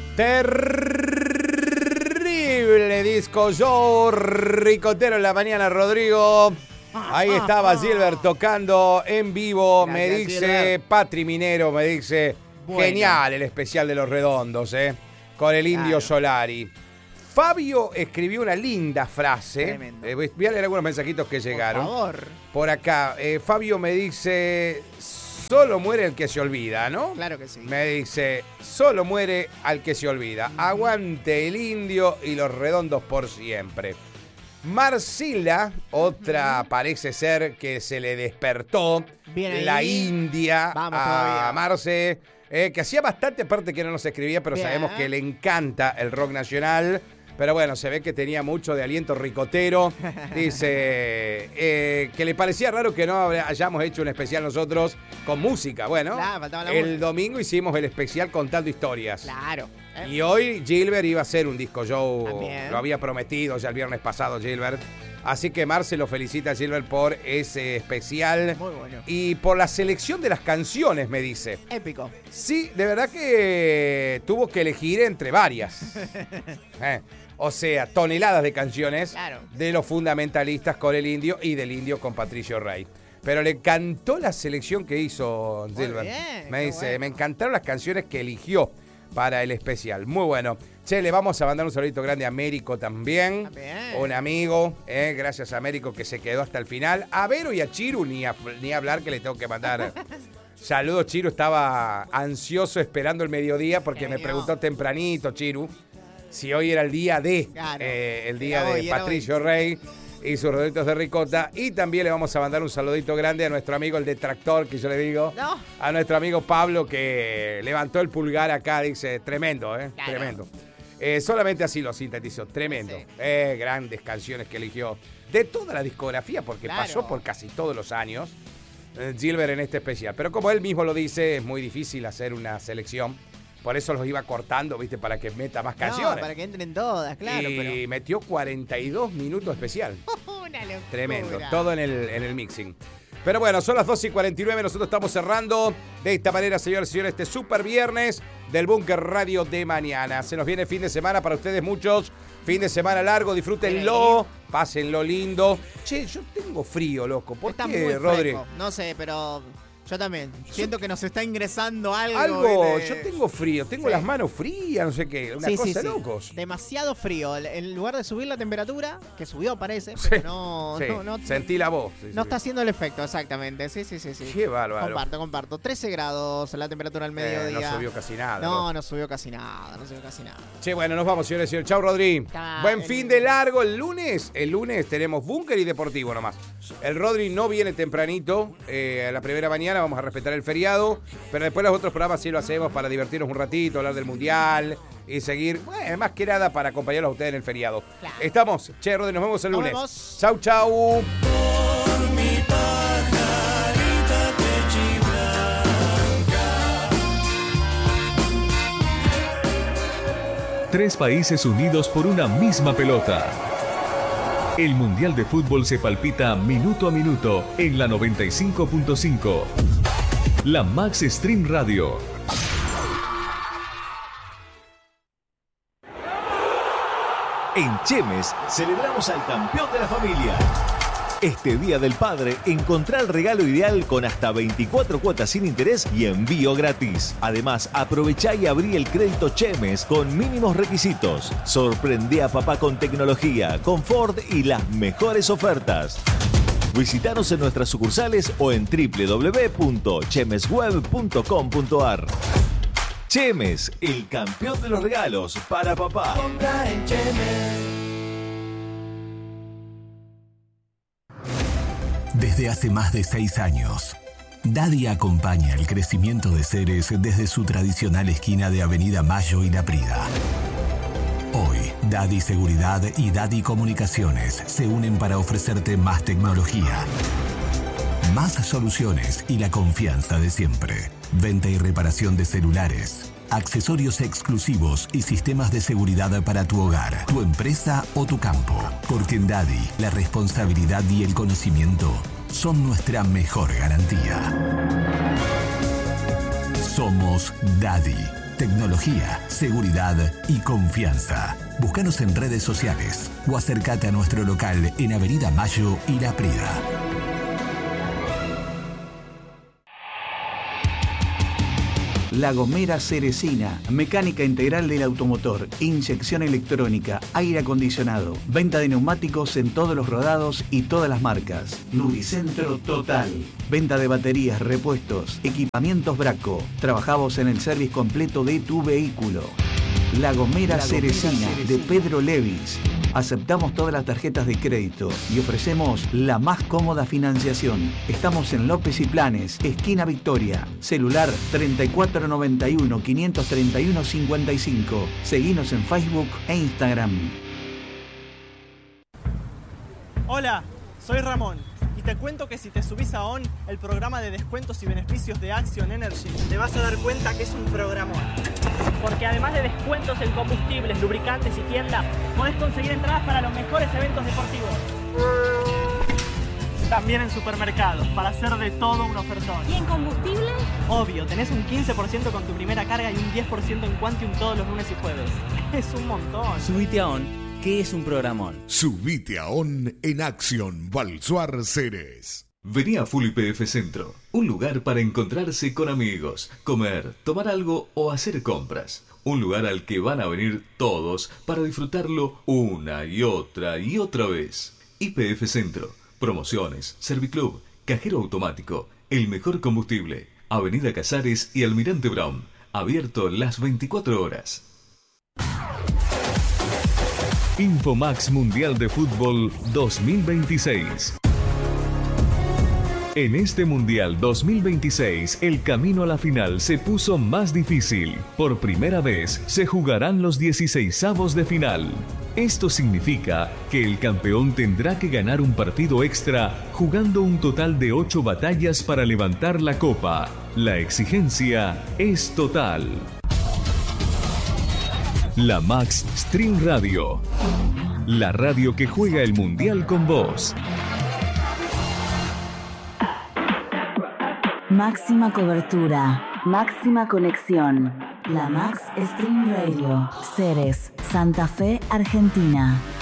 Terrible disco show ricotero en la mañana, Rodrigo. Ahí estaba Gilbert tocando en vivo. Gracias, me dice Gilbert. Patri Minero, me dice, bueno, genial el especial de Los Redondos, con el Indio Solari. Fabio escribió una linda frase. Voy a leer algunos mensajitos que llegaron. Por favor. Por acá. Fabio me dice, solo muere el que se olvida, ¿no? Claro que sí. Me dice, solo muere al que se olvida. Aguante el Indio y Los Redondos por siempre. Marcela, otra parece ser que se le despertó. Bien la ahí. India. Vamos a todavía. Marce, que hacía bastante, aparte que no nos escribía, pero bien, sabemos que le encanta el rock nacional. Pero bueno, se ve que tenía mucho de aliento ricotero. Dice que le parecía raro que no hayamos hecho un especial nosotros con música. Bueno, claro, el domingo hicimos el especial contando historias. Claro. Y hoy Gilbert iba a hacer un disco show. También. Lo había prometido ya el viernes pasado, Gilbert. Así que Marce lo felicita a Gilbert por ese especial. Muy bueno. Y por la selección de las canciones, me dice. Épico. Sí, de verdad que tuvo que elegir entre varias. O sea, toneladas de canciones, claro, de los fundamentalistas con el Indio y del Indio con Patricio Rey. Pero le encantó la selección que hizo Gilbert. Bien, me dice, bueno, me encantaron las canciones que eligió para el especial. Muy bueno. Che, le vamos a mandar un saludito grande a Américo también. Un amigo, gracias a Américo que se quedó hasta el final. A Vero y a Chiru ni hablar, que le tengo que mandar. Saludos, Chiru. Estaba ansioso esperando el mediodía porque me preguntó tempranito, Chiru, si hoy era el día de, claro, el día de Patricio Rey y sus redonditos de ricota. Y también le vamos a mandar un saludito grande a nuestro amigo el detractor, que yo le digo, a nuestro amigo Pablo, que levantó el pulgar acá, dice, tremendo, claro, tremendo. Solamente así lo sintetizó, tremendo. Sí. Grandes canciones que eligió de toda la discografía, porque claro, pasó por casi todos los años Gilbert en este especial. Pero como él mismo lo dice, es muy difícil hacer una selección. Por eso los iba cortando, ¿viste? Para que meta más canciones. Para que entren todas, claro. Y metió 42 minutos especial. Una locura. Tremendo, todo en el mixing. Pero bueno, son las 2:49, nosotros estamos cerrando de esta manera, señores y señores, este super viernes del Búnker Radio de mañana. Se nos viene fin de semana para ustedes muchos, fin de semana largo, disfrútenlo, pásenlo lindo. Che, yo tengo frío, loco. ¿Por qué, Rodri? No sé, pero yo también. Siento que nos está ingresando algo. Yo tengo frío, tengo las manos frías, no sé qué, una cosa de locos. Demasiado frío. En lugar de subir la temperatura, que subió parece, pero no sentí la voz. No está haciendo el efecto, exactamente. Sí. Qué bárbaro. Comparto. 13 grados la temperatura al mediodía. No subió casi nada. No subió casi nada. Che, bueno, nos vamos, señores y señores. Chau, Rodri. Buen fin de largo el lunes. El lunes tenemos Búnker y Deportivo nomás. El Rodri no viene tempranito a la primera mañana. Vamos a respetar el feriado, pero después los otros programas sí lo hacemos para divertirnos un ratito, hablar del Mundial y seguir, más que nada para acompañarlos a ustedes en el feriado. Claro. Estamos, Che, Rodri, nos vemos el lunes. Chau. Por mi pajarita techiblanca. 3 países unidos por una misma pelota. El Mundial de Fútbol se palpita minuto a minuto en la 95.5. La Max Stream Radio. En Chemes celebramos al campeón de la familia. Este Día del Padre, encontrá el regalo ideal con hasta 24 cuotas sin interés y envío gratis. Además, aprovechá y abrí el crédito Chemes con mínimos requisitos. Sorprendé a papá con tecnología, confort y las mejores ofertas. Visítanos en nuestras sucursales o en www.chemesweb.com.ar. Chemes, el campeón de los regalos para papá. Comprar en Chemes. Desde hace más de 6 años, Daddy acompaña el crecimiento de Ceres desde su tradicional esquina de Avenida Mayo y La Prida. Hoy, Daddy Seguridad y Daddy Comunicaciones se unen para ofrecerte más tecnología, más soluciones y la confianza de siempre. Venta y reparación de celulares, accesorios exclusivos y sistemas de seguridad para tu hogar, tu empresa o tu campo. Porque en Daddy, la responsabilidad y el conocimiento son nuestra mejor garantía. Somos Daddy. tecnología, seguridad y confianza. Búscanos en redes sociales o acércate a nuestro local en Avenida Mayo y La Prida. La Gomera Ceresina, mecánica integral del automotor, inyección electrónica, aire acondicionado, venta de neumáticos en todos los rodados y todas las marcas. Lubricentro total. Venta de baterías, repuestos, equipamientos Braco. Trabajamos en el service completo de tu vehículo. La Gomera Ceresina de Pedro Levis. Aceptamos todas las tarjetas de crédito y ofrecemos la más cómoda financiación. Estamos en López y Planes, esquina Victoria. Celular 3491-531-55. Seguinos en Facebook e Instagram. Hola, soy Ramón y te cuento que si te subís a ON, el programa de descuentos y beneficios de Action Energy, te vas a dar cuenta que es un programón. Porque además de descuentos en combustibles, lubricantes y tiendas, podés conseguir entradas para los mejores eventos deportivos. También en supermercados, para hacer de todo un ofertón. ¿Y en combustibles? Obvio, tenés un 15% con tu primera carga y un 10% en Quantium todos los lunes y jueves. Es un montón. Subite a ON, que es un programón. Subite a ON en Action Balsuar Ceres. Vení a Full YPF Centro, un lugar para encontrarse con amigos, comer, tomar algo o hacer compras. Un lugar al que van a venir todos para disfrutarlo una y otra vez. YPF Centro, promociones, Serviclub, cajero automático, el mejor combustible, Avenida Casares y Almirante Brown, abierto las 24 horas. Infomax Mundial de Fútbol 2026. En este Mundial 2026, el camino a la final se puso más difícil. Por primera vez, se jugarán los 16avos de final. Esto significa que el campeón tendrá que ganar un partido extra, jugando un total de 8 batallas para levantar la copa. La exigencia es total. La Max Stream Radio. La radio que juega el Mundial con vos. Máxima cobertura, máxima conexión. La Max Stream Radio. Ceres, Santa Fe, Argentina.